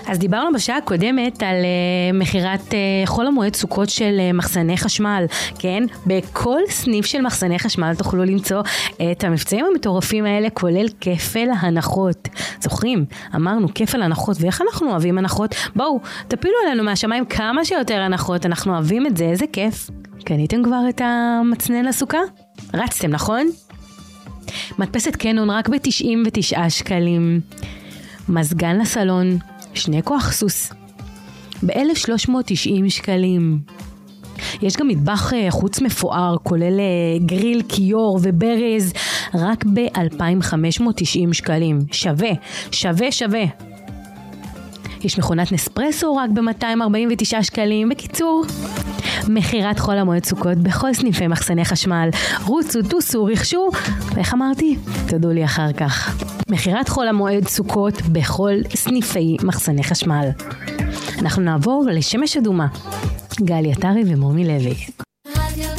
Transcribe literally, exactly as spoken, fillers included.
אז דיברנו בשעה הקודמת על uh, מחירת uh, חול המועד סוכות של uh, מחסני חשמל, כן? בכל סניף של מחסני חשמל תוכלו למצוא את המבצעים המטורפים האלה, כולל כפל הנחות. זוכרים? אמרנו כפל הנחות, ואיך אנחנו אוהבים הנחות? בואו, תפילו עלינו מהשמיים כמה שיותר הנחות, אנחנו אוהבים את זה, איזה כיף. קניתם כבר את המצנן לסוכה? רצתם, נכון? מדפסת קנון רק ב-תשעים ותשעה שקלים. מזגן לסלון, שני כוח סוס, ב-אלף שלוש מאות תשעים שקלים. יש גם מטבח חוץ מפואר, כולל גריל, קיור וברז, רק ב-אלפיים וחמש מאות תשעים שקלים. שווה, שווה, שווה. יש מכונת נספרסו רק ב-מאתיים ארבעים ותשעה שקלים. בקיצור, מחירת חול המועד סוכות בכל סניפי מחסני חשמל. רוצו, טוסו, רכשו, ואיך אמרתי? תדעו לי אחר כך. מחירת חול המועד סוכות בכל סניפי מחסני חשמל. אנחנו נעבור לשמש אדומה. גלי עטרי ומומי לוי.